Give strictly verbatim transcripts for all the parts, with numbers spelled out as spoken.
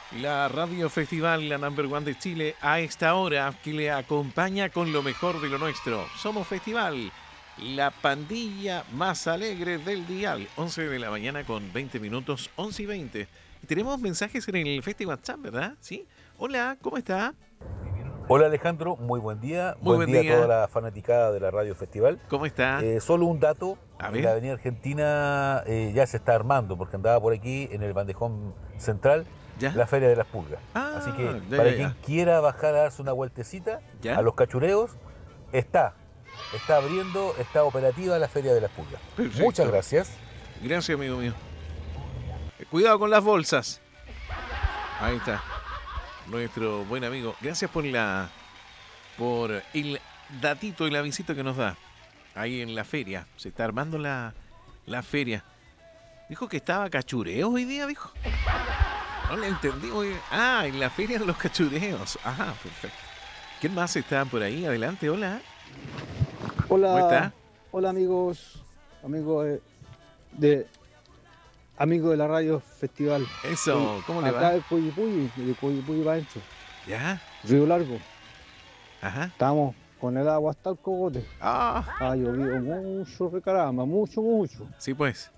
La Radio Festival, la number one de Chile, a esta hora que le acompaña con lo mejor de lo nuestro. Somos Festival, la pandilla más alegre del dial. once de la mañana con veinte minutos, once y veinte. Y tenemos mensajes en el Festival Chat, ¿verdad? ¿Sí? Hola, ¿cómo está? Hola Alejandro, muy buen día. Muy buen, buen día, día a toda la fanaticada de la Radio Festival. ¿Cómo está? Eh, solo un dato, A en ver. la Avenida Argentina eh, ya se está armando, porque andaba por aquí en el bandejón central, ¿Ya? la Feria de las Pulgas. Ah, Así que ya, para ya, quien ya. quiera bajar a darse una vueltecita ¿Ya? a los cachureos, está, está abriendo, está operativa la Feria de las Pulgas. Perfecto. Muchas gracias. Gracias, amigo mío. Eh, Cuidado con las bolsas. Ahí está. Nuestro buen amigo. Gracias por la por el datito y la visita que nos da. Ahí en la feria. Se está armando la, la feria. Dijo que estaba cachureo hoy día, dijo. No le entendí. Hoy. Ah, en la feria de los cachureos. Ajá, perfecto. ¿Quién más está por ahí? Adelante, hola. Hola, ¿Cómo está? hola amigos, amigos de, de amigos de la Radio Festival. Eso, ¿cómo le Acá va? de Cuyipulli, de Cuyipulli para adentro, ¿Ya? Río Largo. Ajá. Estamos con el agua hasta el cogote. Ah, Ha llovido mucho, recaramba, mucho, mucho, sí pues.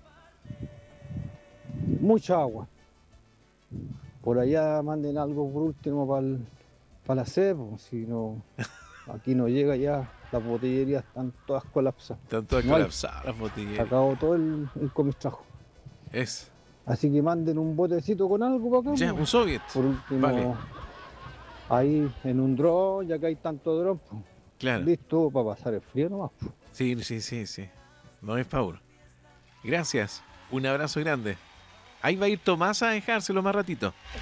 mucha agua. Por allá manden algo por último para la sed, pues, si no, aquí no llega ya, las botillerías están todas colapsadas. Tanto No hay. colapsar las Se botellas. acabó todo el, el comistrajo. Es. Así que manden un botecito con algo para acá. Ya, pues. un soviet. Por último, Vale. ahí en un dron, ya que hay tanto dron, pues, Claro. listo para pasar el frío nomás. pues. Sí, sí, sí, sí. No es favor. Gracias. Un abrazo grande. Ahí va a ir Tomás a dejárselo más ratito.